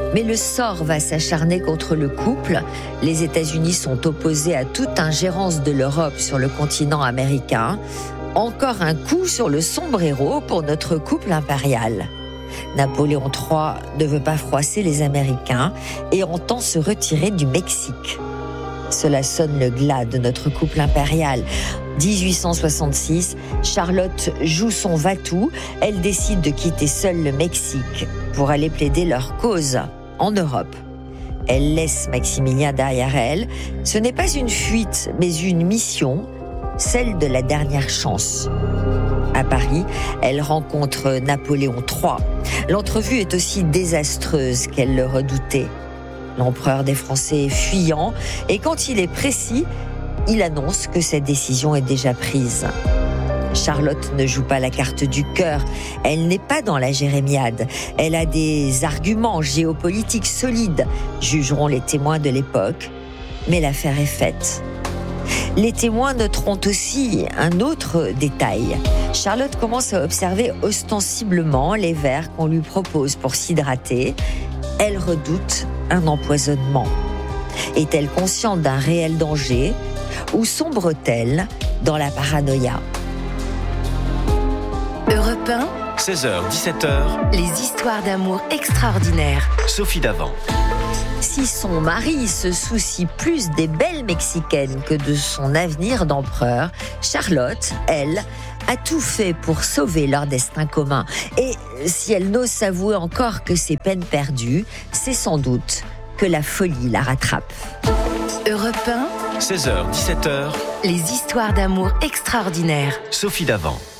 Mais le sort va s'acharner contre le couple. Les États-Unis sont opposés à toute ingérence de l'Europe sur le continent américain. Encore un coup sur le sombrero pour notre couple impérial. Napoléon III ne veut pas froisser les Américains et entend se retirer du Mexique. Cela sonne le glas de notre couple impérial. 1866, Charlotte joue son va-tout. Elle décide de quitter seule le Mexique pour aller plaider leur cause en Europe. Elle laisse Maximilien derrière elle. Ce n'est pas une fuite, mais une mission, celle de la dernière chance. À Paris, elle rencontre Napoléon III. L'entrevue est aussi désastreuse qu'elle le redoutait. L'empereur des Français est fuyant et quand il est précis, il annonce que cette décision est déjà prise. Charlotte ne joue pas la carte du cœur. Elle n'est pas dans la jérémiade. Elle a des arguments géopolitiques solides, jugeront les témoins de l'époque. Mais l'affaire est faite. Les témoins noteront aussi un autre détail. Charlotte commence à observer ostensiblement les verres qu'on lui propose pour s'hydrater. Elle redoute un empoisonnement. Est-elle consciente d'un réel danger ou sombre-t-elle dans la paranoïa ? Europe 1, 16h-17h, les histoires d'amour extraordinaires. Sophie Davant. Si son mari se soucie plus des belles Mexicaines que de son avenir d'empereur, Charlotte, elle, a tout fait pour sauver leur destin commun. Et si elle n'ose s'avouer encore que c'est peine perdue, c'est sans doute que la folie la rattrape. Europe 1, 16h-17h, les histoires d'amour extraordinaires. Sophie Davant.